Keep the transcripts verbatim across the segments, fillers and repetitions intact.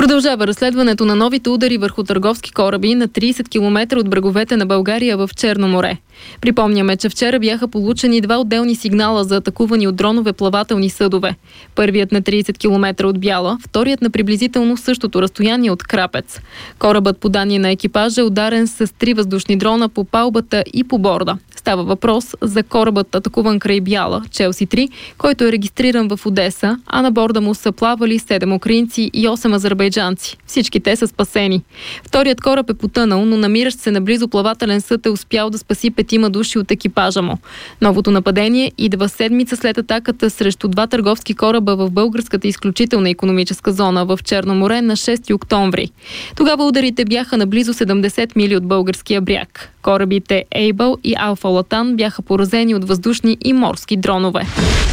Продължава разследването на новите удари върху търговски кораби на трийсет километра от бреговете на България в Черно море. Припомняме, че вчера бяха получени два отделни сигнала за атакувани от дронове плавателни съдове. Първият на трийсет километра от Бяла, вторият на приблизително същото разстояние от Крапец. Корабът, по данни на екипажа, е ударен с три въздушни дрона по палубата и по борда. Става въпрос за корабът, атакуван край Бяла, Челси три, който е регистриран в Одеса, а на борда му са плавали седем украинци и осем азербайджанци. Всички те са спасени. Вторият кораб е потънал, но намиращ се наблизо плавателен съд е успял да спаси петима души от екипажа му. Новото нападение идва седмица след атаката срещу два търговски кораба в българската изключителна икономическа зона в Черно море на шести октомври. Тогава ударите бяха на близо седемдесет мили от българския бряг. Корабите Ейбъл и Алфа Латан бяха поразени от въздушни и морски дронове.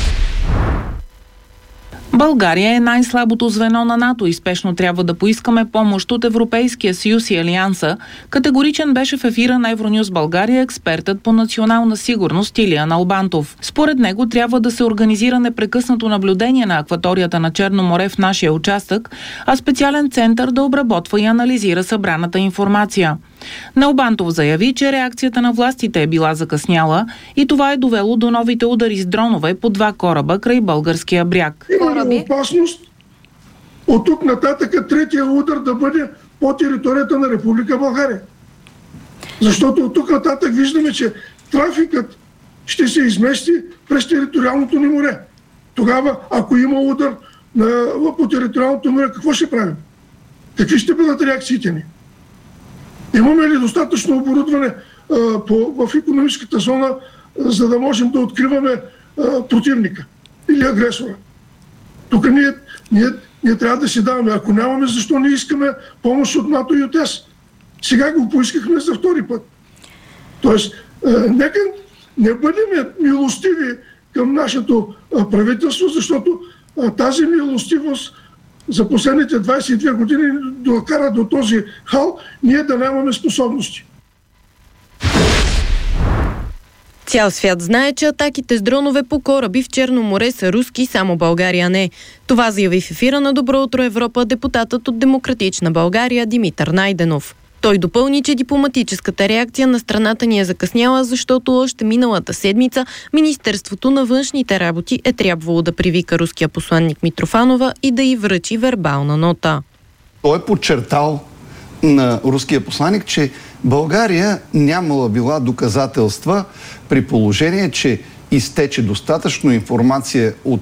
България е най-слабото звено на НАТО и спешно трябва да поискаме помощ от Европейския съюз и Алианса. Категоричен беше в ефира на Евронюс България експертът по национална сигурност Илия Налбантов. Според него трябва да се организира непрекъснато наблюдение на акваторията на Черно море в нашия участък, а специален център да обработва и анализира събраната информация. Налбантов заяви, че реакцията на властите е била закъсняла и това е довело до новите удари с дронове по два кораба край българския бряг. Има ли опасност от тук нататък третия удар да бъде по територията на Република България? Защото от тук нататък виждаме, че трафикът ще се измести през териториалното ни море. Тогава, ако има удар на, по териториалното море, какво ще правим? Какви ще бъдат реакциите ни? Имаме ли достатъчно оборудване а, по, в икономическата зона, а, за да можем да откриваме а, противника или агресора? Тук ние, ние, ние трябва да си даваме. Ако нямаме, защо не искаме помощ от НАТО и от ЕС? Сега го поискахме за втори път. Тоест, а, нека не бъдем милостиви към нашето а, правителство, защото а, тази милостивост за последните двайсет и две години докара до този хал, ние да нямаме способности. Цял свят знае, че атаките с дронове по кораби в Черно море са руски, само България не. Това заяви в ефира на Добро утро Европа депутатът от Демократична България Димитър Найденов. Той допълни, че дипломатическата реакция на страната ни е закъсняла, защото още миналата седмица Министерството на външните работи е трябвало да привика руския посланник Митрофанова и да й връчи вербална нота. Той е подчертал на руския посланник, че България нямала била доказателства при положение, че изтече достатъчно информация от